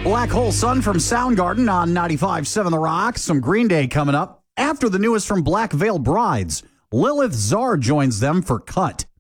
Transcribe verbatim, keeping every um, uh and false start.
Black Hole Sun from Soundgarden on ninety-five point seven The Rock. Some Green Day coming up. After the newest from Black Veil Brides, Lilith Czar joins them for Cut.